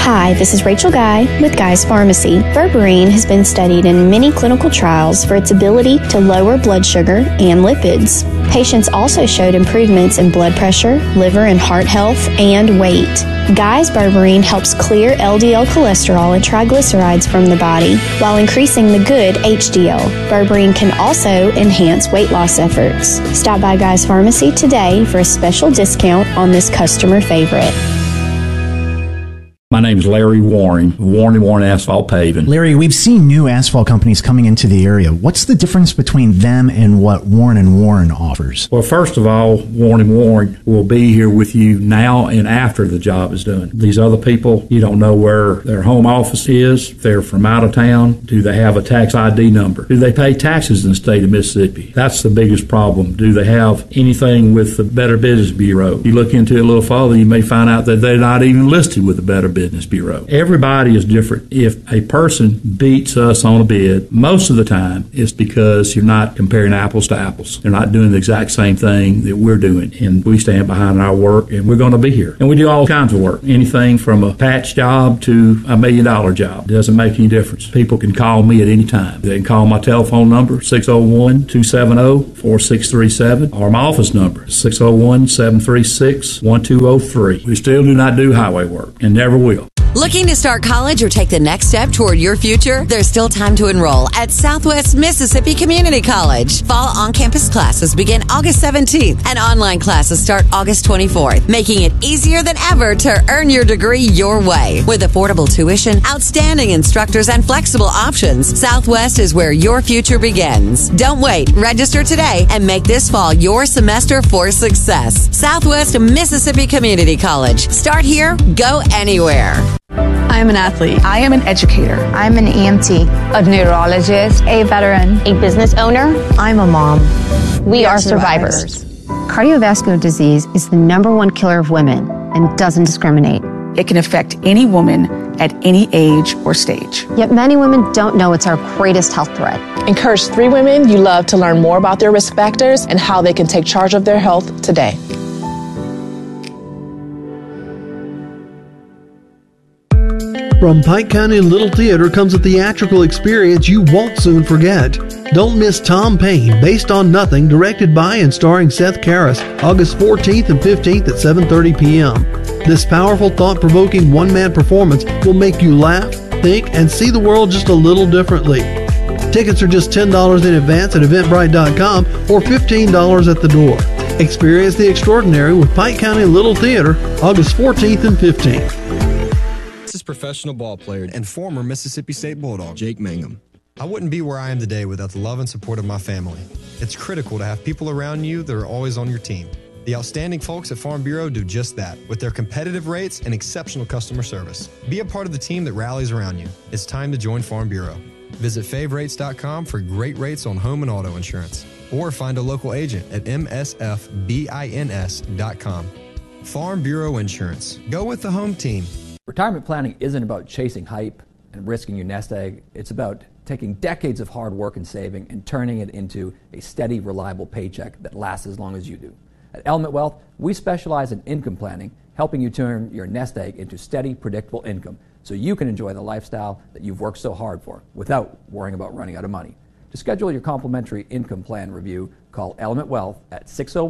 Hi, this is Rachel Guy with Guy's Pharmacy. Berberine has been studied in many clinical trials for its ability to lower blood sugar and lipids. Patients also showed improvements in blood pressure, liver and heart health, and weight. Guy's Berberine helps clear LDL cholesterol and triglycerides from the body while increasing the good HDL. Berberine can also enhance weight loss efforts. Stop by Guy's Pharmacy today for a special discount on this customer favorite. My name is Larry Warren, Warren Asphalt Paving. Larry, we've seen new asphalt companies coming into the area. What's the difference between them and what Warren & Warren offers? Well, first of all, Warren & Warren will be here with you now and after the job is done. These other people, you don't know where their home office is, if they're from out of town, do they have a tax ID number? Do they pay taxes in the state of Mississippi? That's the biggest problem. Do they have anything with the Better Business Bureau? You look into it a little further, you may find out that they're not even listed with the Better Business Bureau. Everybody is different. If a person beats us on a bid, most of the time it's because you're not comparing apples to apples. They're not doing the exact same thing that we're doing, and we stand behind our work, and we're going to be here. And we do all kinds of work, anything from a patch job to $1 million job. It doesn't make any difference. People can call me at any time. They can call my telephone number, 601-270-4637, or my office number, 601-736-1203. We still do not do highway work, and never will. Looking to start college or take the next step toward your future? There's still time to enroll at Southwest Mississippi Community College. Fall on-campus classes begin August 17th and online classes start August 24th, making it easier than ever to earn your degree your way. With affordable tuition, outstanding instructors, and flexible options, Southwest is where your future begins. Don't wait. Register today and make this fall your semester for success. Southwest Mississippi Community College. Start here, go anywhere. I'm an athlete. I am an educator. I'm an EMT. A neurologist. A veteran. A business owner. I'm a mom. We are survivors. Cardiovascular disease is the #1 killer of women and doesn't discriminate. It can affect any woman at any age or stage. Yet many women don't know it's our greatest health threat. Encourage 3 women you love to learn more about their risk factors and how they can take charge of their health today. From Pike County Little Theater comes a theatrical experience you won't soon forget. Don't miss Tom Paine, Based on Nothing, directed by and starring Seth Karras, August 14th and 15th at 7:30 p.m. This powerful, thought-provoking one-man performance will make you laugh, think, and see the world just a little differently. Tickets are just $10 in advance at Eventbrite.com or $15 at the door. Experience the extraordinary with Pike County Little Theater, August 14th and 15th. This is professional ball player and former Mississippi State Bulldog, Jake Mangum. I wouldn't be where I am today without the love and support of my family. It's critical to have people around you that are always on your team. The outstanding folks at Farm Bureau do just that with their competitive rates and exceptional customer service. Be a part of the team that rallies around you. It's time to join Farm Bureau. Visit favrates.com for great rates on home and auto insurance, or find a local agent at msfbins.com. Farm Bureau Insurance. Go with the home team. Retirement planning isn't about chasing hype and risking your nest egg. It's about taking decades of hard work and saving and turning it into a steady, reliable paycheck that lasts as long as you do. At Element Wealth, we specialize in income planning, helping you turn your nest egg into steady, predictable income so you can enjoy the lifestyle that you've worked so hard for without worrying about running out of money. To schedule your complimentary income plan review, call Element Wealth at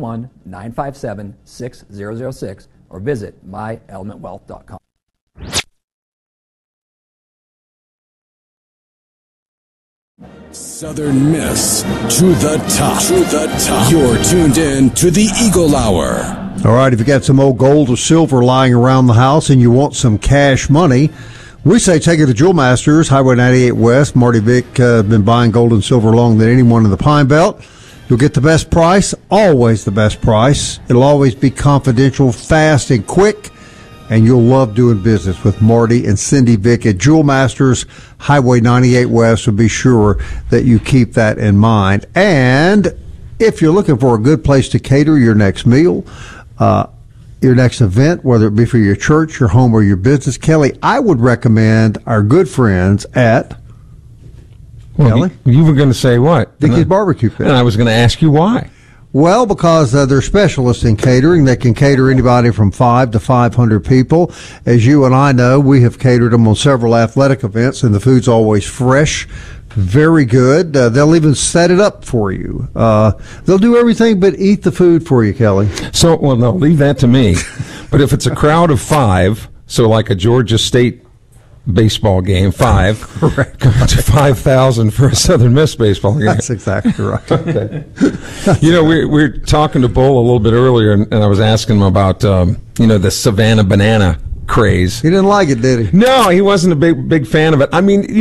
601-957-6006 or visit myelementwealth.com. Southern Miss to the top. To the top. You're tuned in to the Eagle Hour. All right, if you got some old gold or silver lying around the house and you want some cash money, we say take it to Jewel Masters, Highway 98 West. Marty Vick has been buying gold and silver longer than anyone in the Pine Belt. You'll get the best price, always the best price. It'll always be confidential, fast, and quick. And you'll love doing business with Marty and Cindy Vick at Jewel Masters, Highway 98 West, so be sure that you keep that in mind. And if you're looking for a good place to cater your next meal, your next event, whether it be for your church, your home, or your business, Kelly, I would recommend our good friends at... Well, Kelly? You were going to say what? Dickey's Barbecue Pit. And I was going to ask you why. Well, because they're specialists in catering. They can cater anybody from 5 to 500 people. As you and I know, we have catered them on several athletic events, and the food's always fresh, very good. They'll even set it up for you. They'll do everything but eat the food for you, Kelly. So, well, no, leave that to me. But if it's a crowd of 5, so like a Georgia State baseball game, 5, correct, to 5,000 for a Southern Miss baseball game. That's exactly right. Okay. You know, we were talking to Bull a little bit earlier, and I was asking him about, the Savannah banana craze. He didn't like it, did he? No, he wasn't a big fan of it. I mean,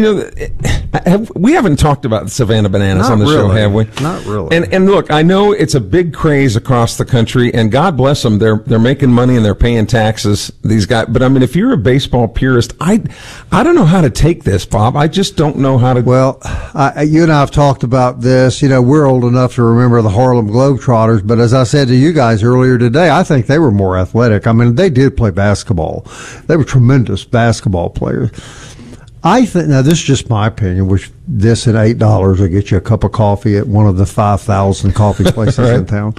we haven't talked about the Savannah bananas Not on the really. show, have we? Not really. And look, I know it's a big craze across the country, and God bless them. They're making money and they're paying taxes, these guys. But I mean, if you're a baseball purist, I don't know how to take this, Bob. I just don't know how to. Well, you and I have talked about this. We're old enough to remember the Harlem Globetrotters, but as I said to you guys earlier today, I think they were more athletic. I mean, they did play basketball. They were tremendous basketball players. I think, now this is just my opinion, which this at $8 will get you a cup of coffee at one of the 5,000 coffee places right. in town.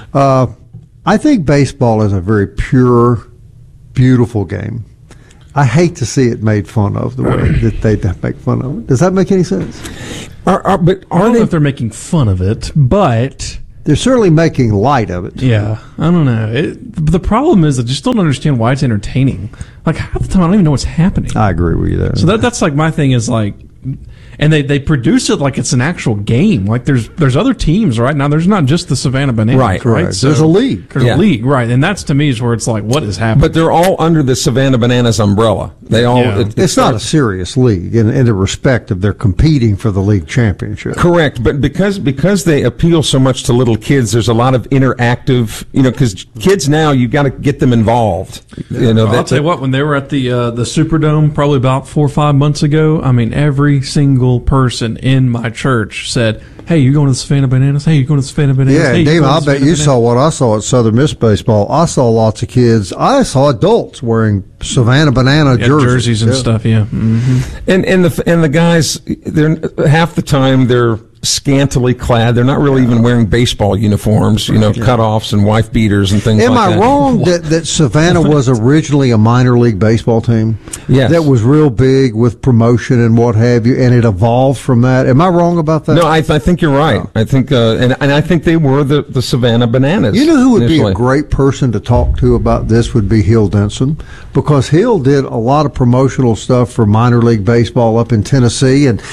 I think baseball is a very pure, beautiful game. I hate to see it made fun of the way that they make fun of it. Does that make any sense? I don't know if they're making fun of it, but they're certainly making light of it. Yeah, I don't know. The problem is I just don't understand why it's entertaining. Like, half the time I don't even know what's happening. I agree with you there. So that's like my thing is like, and they produce it like it's an actual game. Like there's other teams right now. There's not just the Savannah Bananas, right? So there's a league. There's a league, right? And that's to me is where it's like, what is happening? But they're all under the Savannah Bananas umbrella. They all. Yeah. It's not a serious league in the respect of they're competing for the league championship. Correct, but because they appeal so much to little kids, there's a lot of interactive. Because kids now, you got to get them involved. I'll tell you what. When they were at the Superdome, probably about 4 or 5 months ago, I mean, every single person in my church said, "Hey, you going to the Savannah Bananas? Hey, you going to the Savannah Bananas?" Yeah, hey, Dave, I bet you saw what I saw at Southern Miss baseball. I saw lots of kids. I saw adults wearing Savannah Banana jerseys and stuff. Yeah, mm-hmm. and the guys, they're half the time they're scantily clad. They're not really even wearing baseball uniforms, cutoffs and wife beaters and things like that. Am I wrong that Savannah was originally a minor league baseball team? Yes. That was real big with promotion and what have you, and it evolved from that. Am I wrong about that? No, I think you're right. Oh. I think, and I think they were the Savannah Bananas. You know who would initially be a great person to talk to about this would be Hill Denson, because Hill did a lot of promotional stuff for minor league baseball up in Tennessee, and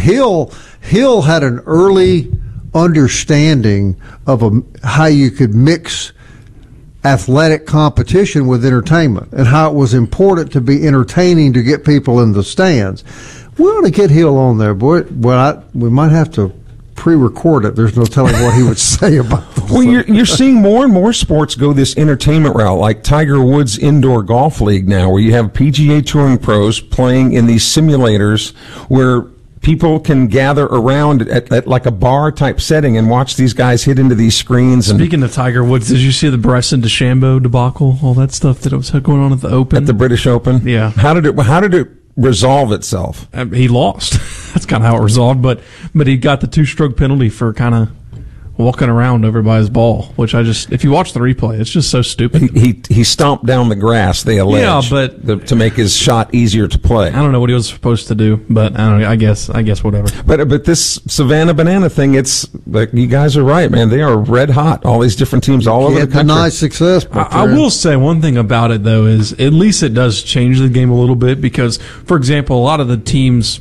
Hill had an early understanding of how you could mix athletic competition with entertainment and how it was important to be entertaining to get people in the stands. We ought to get Hill on there, boy. We might have to pre-record it. There's no telling what he would say about this. Well, you're seeing more and more sports go this entertainment route, like Tiger Woods Indoor Golf League now, where you have PGA Touring pros playing in these simulators where people can gather around at like a bar type setting and watch these guys hit into these screens. Speaking of Tiger Woods, did you see the Bryson DeChambeau debacle? All that stuff that was going on at the Open, at the British Open. Yeah. How did it resolve itself? He lost. That's kind of how it resolved. But he got the 2-stroke penalty for kind of walking around over by his ball, which if you watch the replay, it's just so stupid. He stomped down the grass, they allege. Yeah, but to make his shot easier to play. I don't know what he was supposed to do, but I don't know. I guess whatever. But this Savannah Banana thing, it's like, you guys are right, man. They are red hot. All these different teams all over the country. Nice success. I will say one thing about it though is at least it does change the game a little bit, because, for example, a lot of the teams,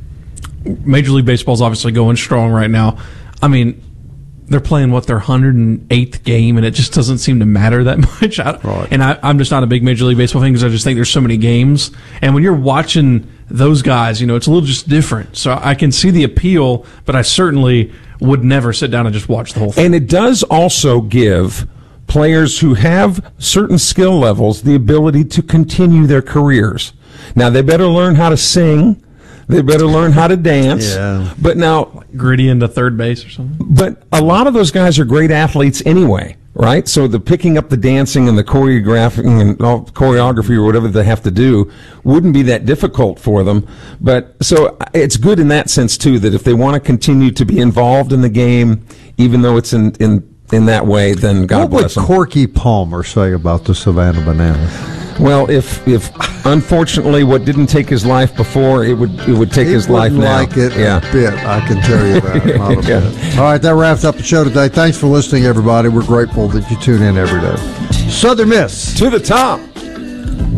Major League Baseball is obviously going strong right now. I mean, they're playing their 108th game, and it just doesn't seem to matter that much. Right. And I'm just not a big Major League Baseball fan because I just think there's so many games. And when you're watching those guys, it's a little just different. So I can see the appeal, but I certainly would never sit down and just watch the whole thing. And it does also give players who have certain skill levels the ability to continue their careers. Now, they better learn how to sing. They better learn how to dance. Yeah. But now, gritty into third base or something. But a lot of those guys are great athletes anyway, right? So the picking up the dancing and the choreographing and choreography or whatever they have to do wouldn't be that difficult for them. But so it's good in that sense too, that if they want to continue to be involved in the game, even though it's in in that way, then God bless him. What would Corky Palmer say about the Savannah Bananas? Well, if unfortunately what didn't take his life before, it would take his life now. Like it a bit, I can tell you that. Not a bit. All right, that wraps up the show today. Thanks for listening, everybody. We're grateful that you tune in every day. Southern Miss to the top.